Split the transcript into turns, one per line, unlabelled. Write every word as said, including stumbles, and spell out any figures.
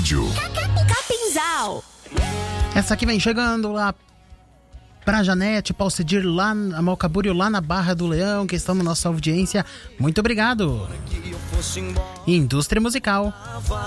rádio.
Capinzal.
Essa aqui vem chegando lá pra Janete, pra Alcedir lá, a Malcabúrio lá na Barra do Leão, que estão na nossa audiência. Muito obrigado. Indústria Musical.